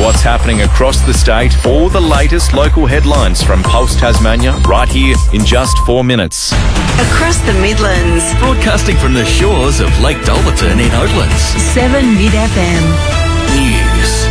what's happening across the state, all the latest local headlines from Pulse Tasmania, right here in just 4 minutes. Across the Midlands. Broadcasting from the shores of Lake Dolverton in Oatlands. 7 Mid FM. News.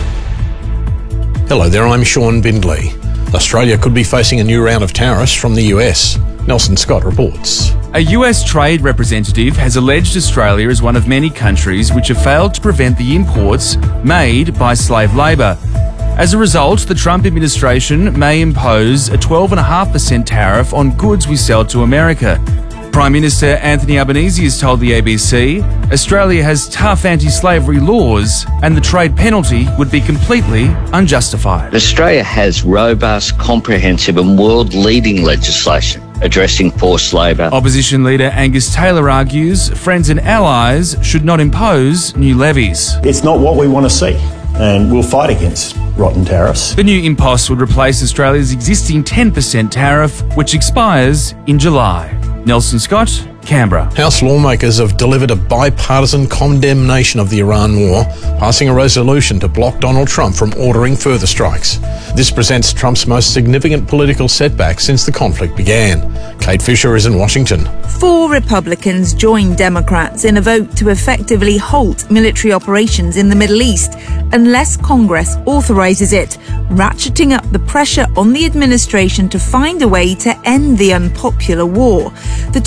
Hello there, I'm Sean Bindley. Australia could be facing a new round of tariffs from the US. Nelson Scott reports. A US trade representative has alleged Australia is one of many countries which have failed to prevent the imports made by slave labour. As a result, the Trump administration may impose a 12.5% tariff on goods we sell to America. Prime Minister Anthony Albanese has told the ABC Australia has tough anti-slavery laws and the trade penalty would be completely unjustified. Australia has robust, comprehensive and world-leading legislation addressing forced labour. Opposition leader Angus Taylor argues friends and allies should not impose new levies. It's not what we want to see, and we'll fight against rotten tariffs. The new impost would replace Australia's existing 10% tariff, which expires in July. Nelson Scott, Canberra. House lawmakers have delivered a bipartisan condemnation of the Iran war, passing a resolution to block Donald Trump from ordering further strikes. This presents Trump's most significant political setback since the conflict began. Kate Fisher is in Washington. 4 Republicans joined Democrats in a vote to effectively halt military operations in the Middle East unless Congress authorises it, ratcheting up the pressure on the administration to find a way to end the unpopular war. The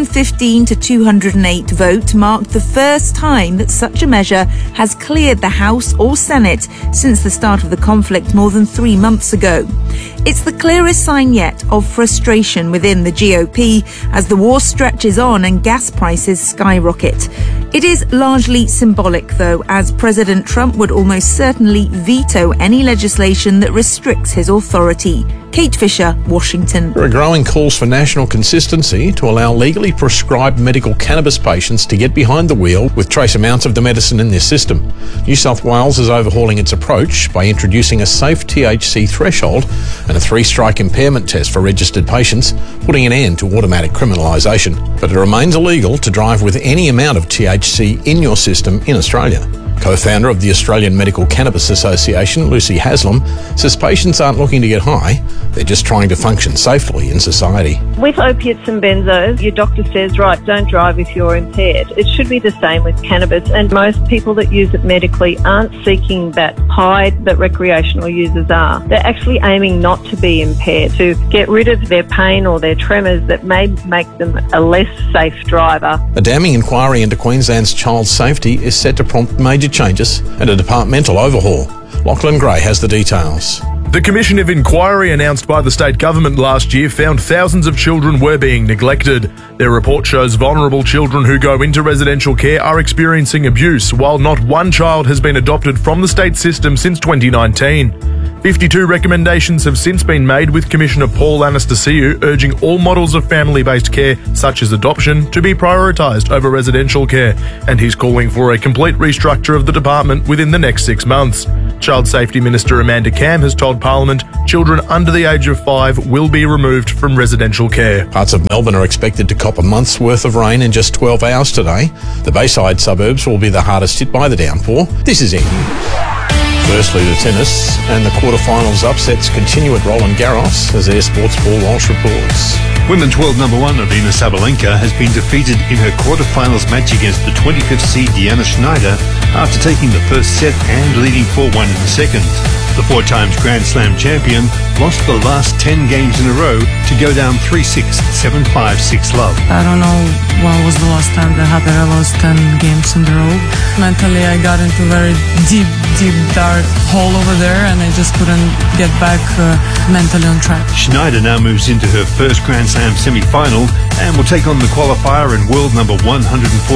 215 to 208 vote marked the first time that such a measure has cleared the House or Senate since the start of the conflict more than 3 months ago. It's the clearest sign yet of frustration within the GOP as the war stretches on and gas prices skyrocket. It is largely symbolic, though, as President Trump would almost certainly veto any legislation that restricts his authority. Kate Fisher, Washington. There are growing calls for national consistency to allow legally prescribed medical cannabis patients to get behind the wheel with trace amounts of the medicine in their system. New South Wales is overhauling its approach by introducing a safe THC threshold and a 3-strike impairment test for registered patients, putting an end to automatic criminalisation. But it remains illegal to drive with any amount of THC in your system in Australia. Co-founder of the Australian Medical Cannabis Association, Lucy Haslam, says patients aren't looking to get high, they're just trying to function safely in society. With opiates and benzos, your doctor says, right, don't drive if you're impaired. It should be the same with cannabis, and most people that use it medically aren't seeking that high that recreational users are. They're actually aiming not to be impaired, to get rid of their pain or their tremors that may make them a less safe driver. A damning inquiry into Queensland's child safety is set to prompt major changes and a departmental overhaul. Lachlan Gray has the details. The Commission of Inquiry announced by the state government last year found thousands of children were being neglected. Their report shows vulnerable children who go into residential care are experiencing abuse, while not one child has been adopted from the state system since 2019. 52 recommendations have since been made, with Commissioner Paul Anastasiou urging all models of family-based care, such as adoption, to be prioritised over residential care, and he's calling for a complete restructure of the department within the next 6 months. Child Safety Minister Amanda Cam has told Parliament children under the age of 5 will be removed from residential care. Parts of Melbourne are expected to cop a month's worth of rain in just 12 hours today. The Bayside suburbs will be the hardest hit by the downpour. This is it. Firstly, the tennis, and the quarterfinals upsets continue at Roland Garros as Air Sports' Paul Walsh reports. Women's world number 1 Aryna Sabalenka has been defeated in her quarterfinals match against the 25th seed Diana Schneider after taking the first set and leading 4-1 in the second. The 4 times Grand Slam champion lost the last 10 games in a row to go down 3-6, 7-5, 6-love. I don't know when was the last time that I lost 10 games in a row. Mentally, I got into a very deep, dark hole over there, and I just couldn't get back mentally on track. Schneider now moves into her first Grand Slam semi-final and will take on the qualifier and world number 114,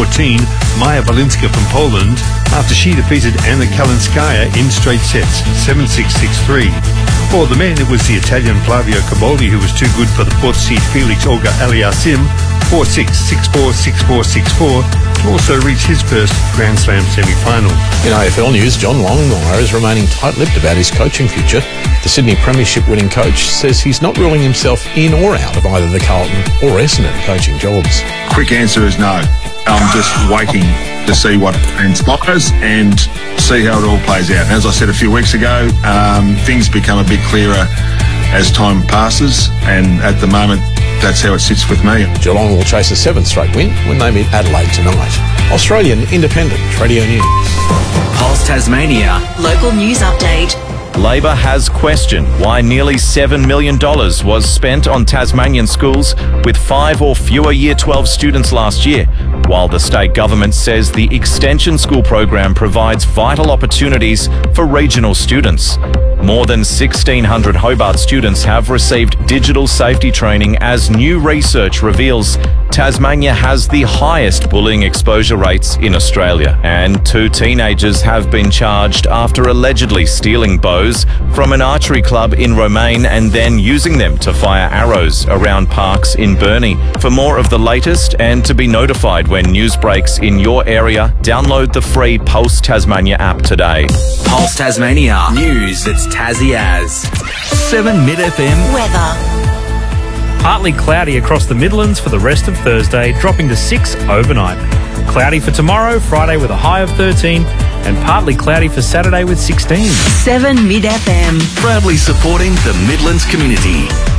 Maja Walinska from Poland, after she defeated Anna Kalinskaya in straight sets, 7-6, 6-3. For the men, it was the Italian Flavio Coboldi who was too good for the 4th seed Felix Auger-Aliassime, 4-6, 6-4, 6-4, 6-4, to also reach his first Grand Slam semi-final. In AFL news, John Longmire is remaining tight-lipped about his coaching future. The Sydney Premiership winning coach says he's not ruling himself in or out of either the Carlton or Essendon coaching jobs. Quick answer is no. I'm just waiting to see what transpires and see how it all plays out. And as I said a few weeks ago, things become a bit clearer as time passes, and at the moment, that's how it sits with me. Geelong will chase a 7th straight win when they meet Adelaide tonight. Australian Independent Radio News. Pulse Tasmania. Local news update. Labor has questioned why nearly $7 million was spent on Tasmanian schools with 5 or fewer Year 12 students last year, while the state government says the Extension School program provides vital opportunities for regional students. More than 1,600 Hobart students have received digital safety training as new research reveals Tasmania has the highest bullying exposure rates in Australia. And 2 teenagers have been charged after allegedly stealing bows from an archery club in Romaine and then using them to fire arrows around parks in Burnie. For more of the latest and to be notified when news breaks in your area, download the free Pulse Tasmania app today. Pulse Tasmania. News that's Tassie as. 7 Mid FM. Weather. Partly cloudy across the Midlands for the rest of Thursday, dropping to 6 overnight. Cloudy for tomorrow, Friday with a high of 13, and partly cloudy for Saturday with 16. 7 Mid FM. Proudly supporting the Midlands community.